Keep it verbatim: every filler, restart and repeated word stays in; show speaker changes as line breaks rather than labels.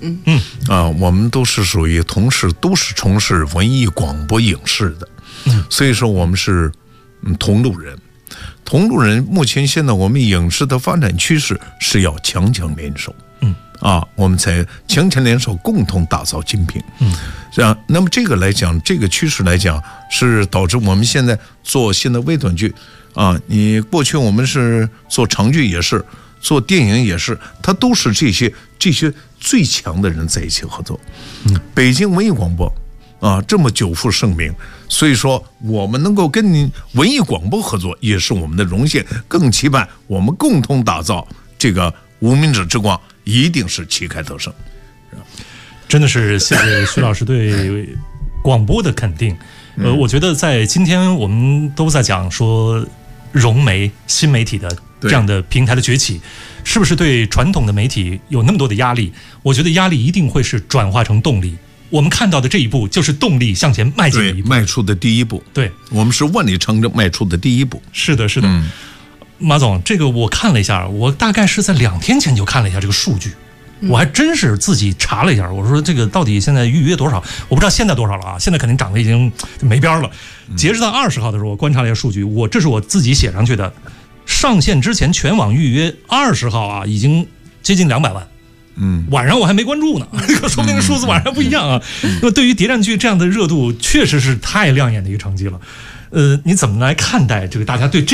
嗯嗯啊，我们都是属于同时都是从事文艺广播影视的，嗯，所以说我们是嗯同路人。同路人，目前现在我们影视的发展趋势是要强强联手，嗯啊，我们才强强联手，共同打造精品，嗯，这样。那么这个来讲，这个趋势来讲，是导致我们现在做现在微短剧啊，你过去我们是做长剧也是，做电影也是，它都是这些这些最强的人在一起合作。嗯，北京文艺广播啊，这么久负盛名，所以说我们能够跟您文艺广播合作，也是我们的荣幸。更期盼我们共同打造这个无名指之光，一定是旗开得胜。
真的是谢谢徐老师对广播的肯定。呃，我觉得在今天我们都在讲说融媒新媒体的这样的平台的崛起，是不是对传统的媒体有那么多的压力？我觉得压力一定会是转化成动力。我们看到的这一步就是动力向前迈进的一步，
迈出的第一步。
对，
我们是万里长征迈出的第一步。
是的，是的。嗯、马总，这个我看了一下，我大概是在两天前就看了一下这个数据，嗯、我还真是自己查了一下，我说这个到底现在预约多少？我不知道现在多少了啊，现在肯定涨得已经没边了。截止到二十号的时候，我观察了一下数据，我这是我自己写上去的，上线之前全网预约二十号啊，已经接近两百万。嗯，晚上我还没关注呢，说明数字晚上不一样啊。那么对于谍战剧这样的热度，确实是太亮眼的一个成绩了。呃，你怎么来看待这个大家对这